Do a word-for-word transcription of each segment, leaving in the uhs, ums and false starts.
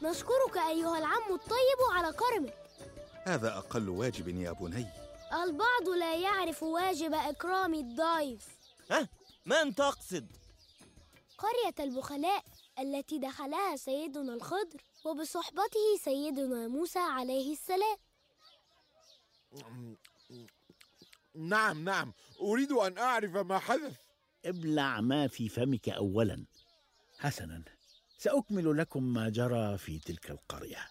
نشكرك أيها العم الطيب على كرمك. هذا أقل واجب يا بني. البعض لا يعرف واجب إكرام الضيف. ها؟ من تقصد؟ قرية البخلاء التي دخلها سيدنا الخضر وبصحبته سيدنا موسى عليه السلام. نعم نعم، أريد أن أعرف ما حدث. ابلع ما في فمك أولا. حسنا، سأكمل لكم ما جرى في تلك القرية.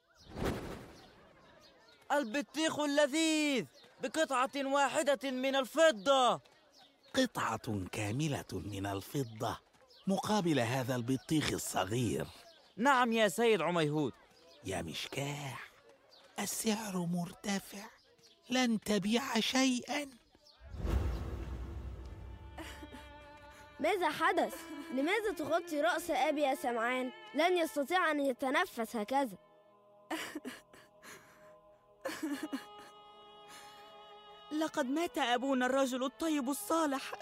البطيخ اللذيذ بقطعة واحدة من الفضة. قطعة كاملة من الفضة مقابل هذا البطيخ الصغير. نعم يا سيد عميهود. يا مشكاح، السعر مرتفع، لن تبيع شيئا. ماذا حدث؟ لماذا تغطي رأس أبي يا سمعان؟ لن يستطيع أن يتنفس هكذا. لقد مات أبونا الرجل الطيب الصالح.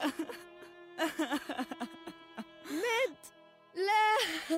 مات؟ لا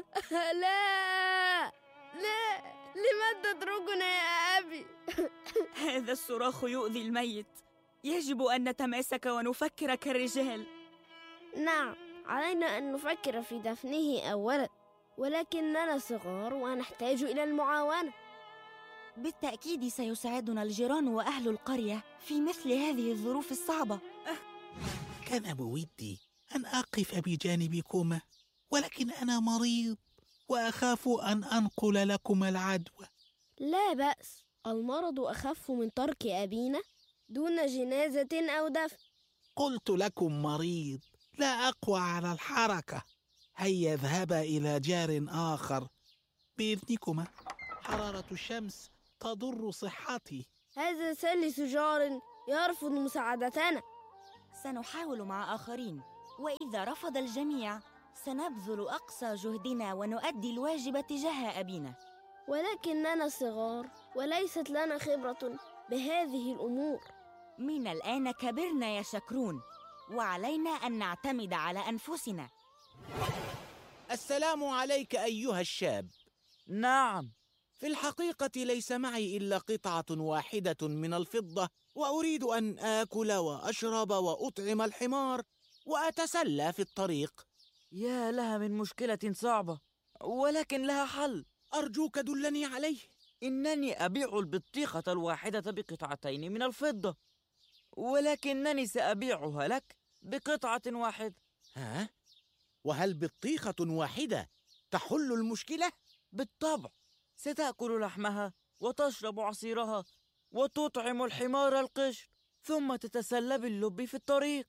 لا لا، لماذا تتركنا يا أبي؟ هذا الصراخ يؤذي الميت، يجب أن نتماسك ونفكر كالرجال. نعم، علينا أن نفكر في دفنه أولا، ولكننا صغار ونحتاج إلى المعاونة. بالتأكيد سيساعدنا الجيران وأهل القرية في مثل هذه الظروف الصعبة. كان بودي أن أقف بجانبكما، ولكن أنا مريض وأخاف أن أنقل لكم العدوى. لا بأس، المرض أخف من ترك أبينا دون جنازة أو دفن. قلت لكم مريض، لا أقوى على الحركة. هيا اذهبا إلى جار آخر بإذنكما، حرارة الشمس تضر صحتي. هذا سلس جار يرفض مساعدتنا. سنحاول مع آخرين، وإذا رفض الجميع سنبذل أقصى جهدنا ونؤدي الواجب تجاه أبينا. ولكننا صغار وليست لنا خبرة بهذه الأمور. من الآن كبرنا يا شكرون، وعلينا أن نعتمد على أنفسنا. السلام عليك أيها الشاب. نعم. في الحقيقة ليس معي إلا قطعة واحدة من الفضة، وأريد أن آكل وأشرب وأطعم الحمار وأتسلى في الطريق. يا لها من مشكلة صعبة، ولكن لها حل. أرجوك دلني عليه. إنني أبيع البطيخة الواحدة بقطعتين من الفضة، ولكنني سأبيعها لك بقطعة واحدة. ها؟ وهل بطيخة واحدة تحل المشكلة؟ بالطبع، ستأكل لحمها وتشرب عصيرها وتطعم الحمار القشر، ثم تتسلى باللب في الطريق.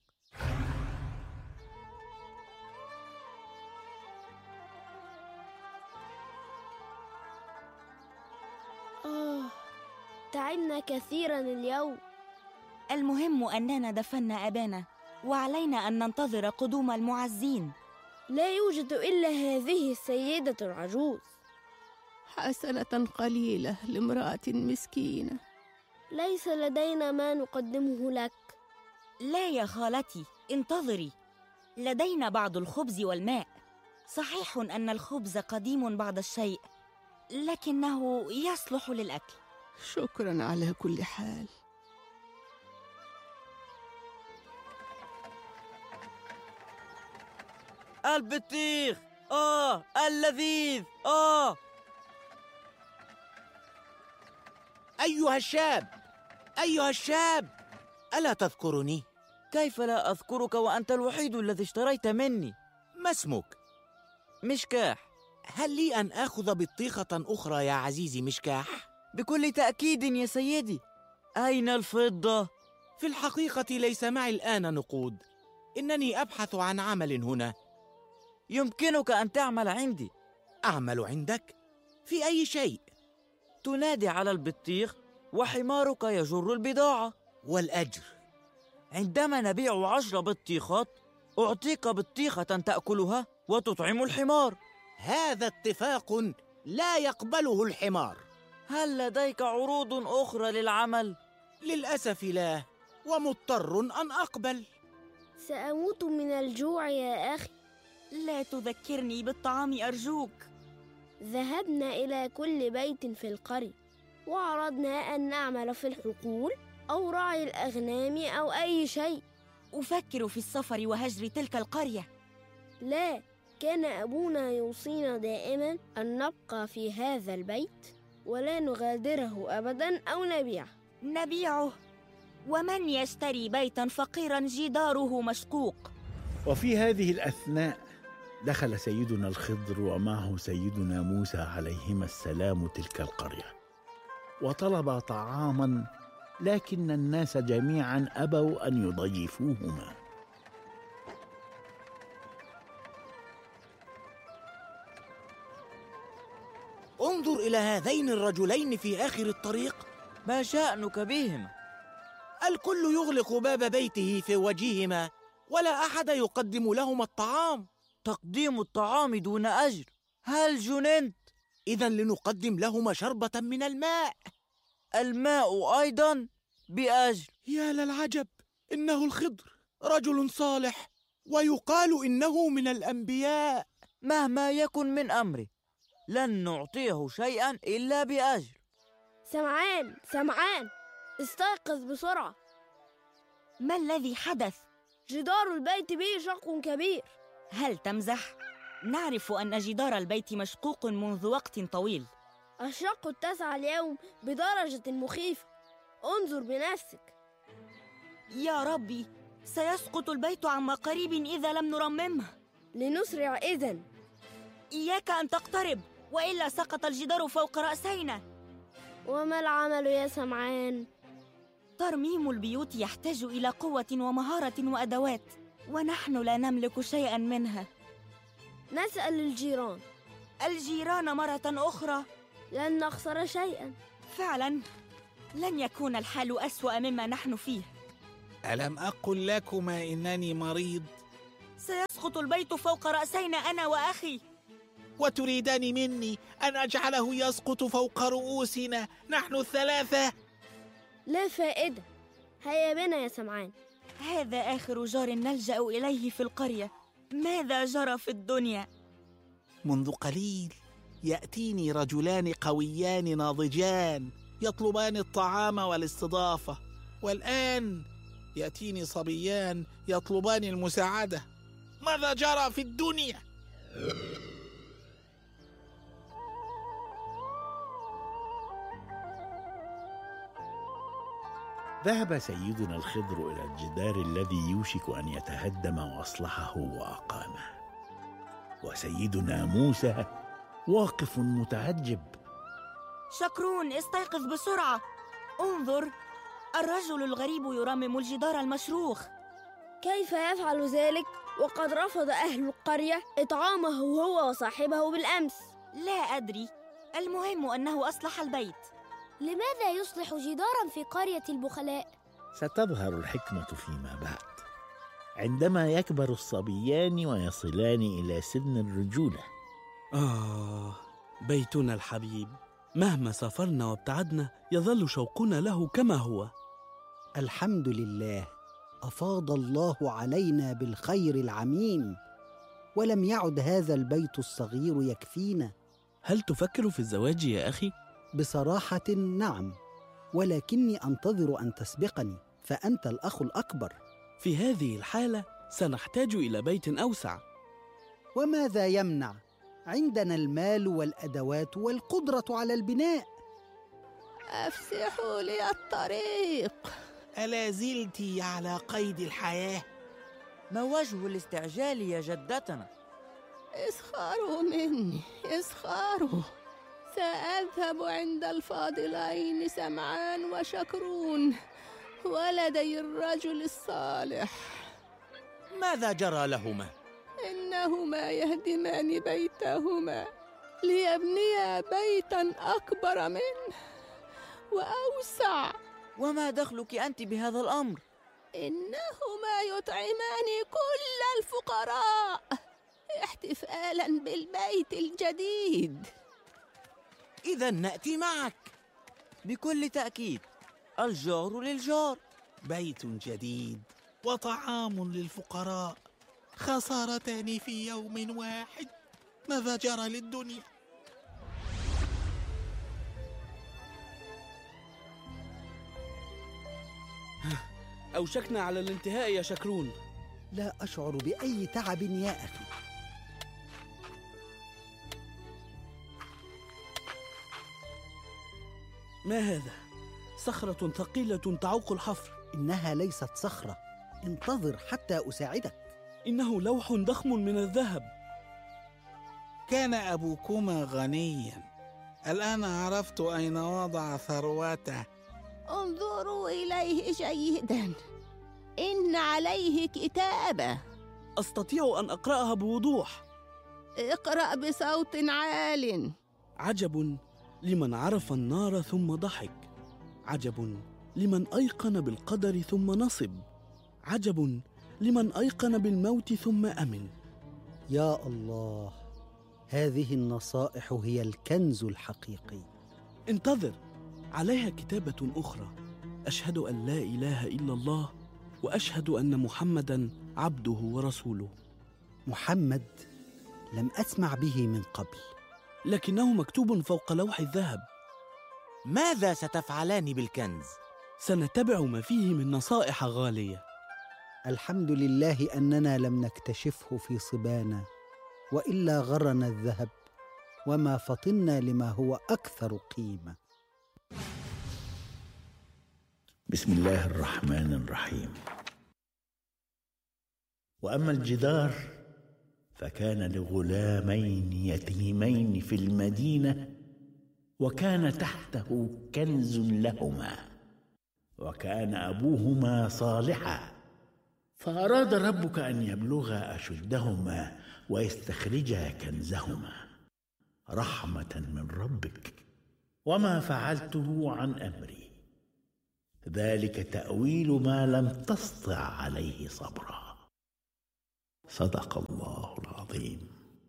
آه، تعبنا كثيرا اليوم. المهم أننا دفنا أبانا، وعلينا أن ننتظر قدوم المعزين. لا يوجد إلا هذه السيدة العجوز. حسنة قليلة لامرأة مسكينة. ليس لدينا ما نقدمه لك. لا يا خالتي، انتظري، لدينا بعض الخبز والماء. صحيح أن الخبز قديم بعض الشيء، لكنه يصلح للأكل. شكرا على كل حال. البطيخ، آه اللذيذ، آه. أيها الشاب، أيها الشاب، ألا تذكرني؟ كيف لا أذكرك وأنت الوحيد الذي اشتريت مني؟ ما اسمك؟ مشكاح. هل لي أن آخذ بطيخة أخرى يا عزيزي مشكاح؟ بكل تأكيد يا سيدي. أين الفضة؟ في الحقيقة ليس معي الآن نقود، إنني أبحث عن عمل هنا. يمكنك أن تعمل عندي. أعمل عندك؟ في أي شيء؟ تنادي على البطيخ وحمارك يجر البضاعة. والأجر؟ عندما نبيع عشر بطيخات أعطيك بطيخة تأكلها وتطعم الحمار. هذا اتفاق لا يقبله الحمار. هل لديك عروض أخرى للعمل؟ للأسف لا، ومضطر أن أقبل. سأموت من الجوع يا أخي. لا تذكرني بالطعام أرجوك. ذهبنا إلى كل بيت في القرية وأردنا أن نعمل في الحقول أو رعي الأغنام أو أي شيء. أفكر في السفر وهجر تلك القرية. لا، كان أبونا يوصينا دائما أن نبقى في هذا البيت ولا نغادره أبدا أو نبيعه. نبيعه؟ ومن يشتري بيتا فقيرا جداره مشقوق؟ وفي هذه الأثناء دخل سيدنا الخضر ومعه سيدنا موسى عليهما السلام تلك القرية وطلبا طعاما، لكن الناس جميعا أبوا أن يضيفوهما. انظر إلى هذين الرجلين في آخر الطريق. ما شأنك بهما؟ الكل يغلق باب بيته في وجههما ولا أحد يقدم لهما الطعام. تقديم الطعام دون أجر؟ هل جننت؟ إذن لنقدم لهما شربة من الماء. الماء أيضا بأجر؟ يا للعجب، إنه الخضر رجل صالح ويقال إنه من الأنبياء. مهما يكن من أمره لن نعطيه شيئا إلا بأجر. سمعان سمعان استيقظ بسرعة. ما الذي حدث؟ جدار البيت به شق كبير. هل تمزح؟ نعرف أن جدار البيت مشقوق منذ وقت طويل. الشق اتسع اليوم بدرجة مخيفة، انظر بنفسك. يا ربي، سيسقط البيت عما قريب إذا لم نرممه. لنسرع إذن. إياك أن تقترب وإلا سقط الجدار فوق رأسينا. وما العمل يا سمعان؟ ترميم البيوت يحتاج إلى قوة ومهارة وأدوات، ونحن لا نملك شيئا منها. نسأل الجيران. الجيران مرة أخرى؟ لن نخسر شيئا. فعلا لن يكون الحال أسوأ مما نحن فيه. ألم أقل لكما إنني مريض؟ سيسقط البيت فوق رأسينا أنا وأخي. وتريدان مني أن أجعله يسقط فوق رؤوسنا نحن الثلاثة؟ لا فائدة، هيا بنا يا سمعان. هذا آخر جار نلجأ إليه في القرية. ماذا جرى في الدنيا؟ منذ قليل يأتيني رجلان قويان ناضجان يطلبان الطعام والاستضافة، والآن يأتيني صبيان يطلبان المساعدة. ماذا جرى في الدنيا؟ ذهب سيدنا الخضر إلى الجدار الذي يوشك أن يتهدم وأصلحه وأقامه، وسيدنا موسى واقف متعجب. شكرون، استيقظ بسرعة. انظر، الرجل الغريب يرمم الجدار المشروخ. كيف يفعل ذلك وقد رفض أهل القرية إطعامه هو وصاحبه بالأمس؟ لا أدري، المهم أنه أصلح البيت. لماذا يصلح جداراً في قرية البخلاء؟ ستظهر الحكمة فيما بعد، عندما يكبر الصبيان ويصلان إلى سن الرجولة. آه، بيتنا الحبيب، مهما سافرنا وابتعدنا يظل شوقنا له كما هو. الحمد لله، أفاض الله علينا بالخير العميم، ولم يعد هذا البيت الصغير يكفينا. هل تفكر في الزواج يا أخي؟ بصراحة نعم، ولكني أنتظر أن تسبقني، فأنت الأخ الأكبر. في هذه الحالة سنحتاج إلى بيت أوسع. وماذا يمنع؟ عندنا المال والأدوات والقدرة على البناء. أفسحوا لي الطريق. ألا زلت على قيد الحياة؟ ما وجه الاستعجال يا جدتنا؟ اسخروا مني، اسخروا. سأذهب عند الفاضلين سمعان وشكرون ولدي الرجل الصالح. ماذا جرى لهما؟ إنهما يهدمان بيتهما ليبنيا بيتا أكبر منه وأوسع. وما دخلك أنت بهذا الأمر؟ إنهما يطعمان كل الفقراء احتفالا بالبيت الجديد. إذا نأتي معك. بكل تأكيد، الجار للجار. بيت جديد وطعام للفقراء، خسارتان في يوم واحد. ماذا جرى للدنيا؟ أوشكنا على الانتهاء يا شكرون. لا أشعر بأي تعب يا أخي. ما هذا؟ صخرة ثقيلة تعوق الحفر. إنها ليست صخرة، انتظر حتى أساعدك. إنه لوح ضخم من الذهب. كان أبوكما غنيا، الآن عرفت أين وضع ثروته. انظروا إليه جيدا، إن عليه كتابة. أستطيع أن أقرأها بوضوح. اقرأ بصوت عال. عجب لمن عرف النار ثم ضحك، عجب لمن أيقن بالقدر ثم نصب، عجب لمن أيقن بالموت ثم أمن. يا الله، هذه النصائح هي الكنز الحقيقي. انتظر، عليها كتابة أخرى: أشهد أن لا إله إلا الله وأشهد أن محمداً عبده ورسوله. محمد؟ لم أسمع به من قبل. لكنه مكتوب فوق لوح الذهب. ماذا ستفعلان بالكنز؟ سنتبع ما فيه من نصائح غالية. الحمد لله أننا لم نكتشفه في صبانا، وإلا غرنا الذهب وما فطنا لما هو أكثر قيمة. بسم الله الرحمن الرحيم. وأما الجدار فكان لغلامين يتيمين في المدينة، وكان تحته كنز لهما، وكان أبوهما صالحا، فأراد ربك أن يبلغا أشدهما ويستخرجا كنزهما رحمة من ربك، وما فعلته عن أمري، ذلك تأويل ما لم تسطع عليه صبرا. صدق الله العظيم.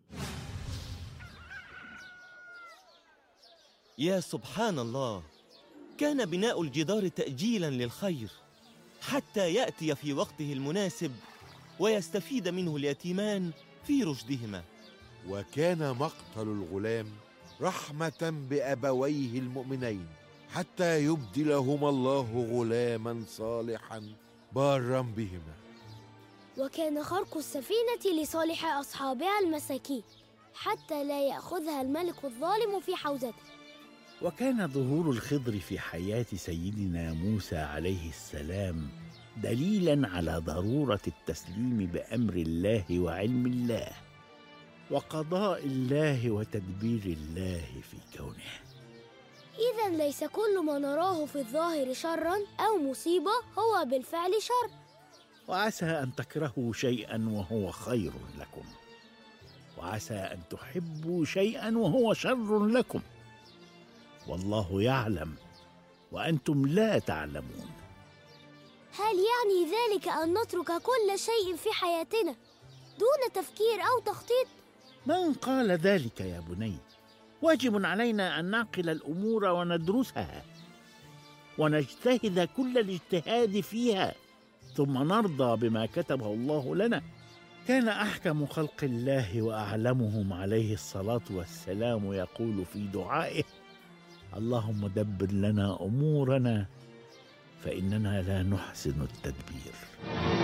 يا سبحان الله، كان بناء الجدار تأجيلا للخير حتى يأتي في وقته المناسب ويستفيد منه اليتيمان في رشدهما. وكان مقتل الغلام رحمة بأبويه المؤمنين حتى يبدلهما الله غلاما صالحا بارا بهما. وكان خرق السفينة لصالح أصحابها المساكين حتى لا يأخذها الملك الظالم في حوزته. وكان ظهور الخضر في حياة سيدنا موسى عليه السلام دليلاً على ضرورة التسليم بأمر الله وعلم الله وقضاء الله وتدبير الله في كونه. إذن ليس كل ما نراه في الظاهر شراً أو مصيبة هو بالفعل شر. وعسى أن تكرهوا شيئاً وهو خير لكم، وعسى أن تحبوا شيئاً وهو شر لكم، والله يعلم وأنتم لا تعلمون. هل يعني ذلك أن نترك كل شيء في حياتنا دون تفكير أو تخطيط؟ من قال ذلك يا بني؟ واجب علينا أن نعقل الأمور وندرسها ونجتهد كل الاجتهاد فيها، ثم نرضى بما كتبه الله لنا. كان أحكم خلق الله وأعلمهم عليه الصلاة والسلام يقول في دعائه: اللهم دبر لنا أمورنا فإننا لا نحسن التدبير.